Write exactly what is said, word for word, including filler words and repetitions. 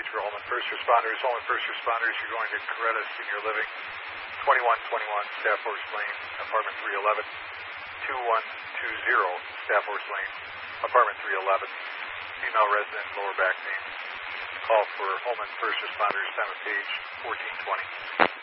message for Holman First Responders. Holman First Responders, you're going to Coretta Senior Living, twenty-one twenty-one Staff Force Lane, Apartment three eleven, two one two zero Staff Force Lane, Apartment three eleven, female resident, lower back pain. Call for Holman First Responders, time of page fourteen twenty.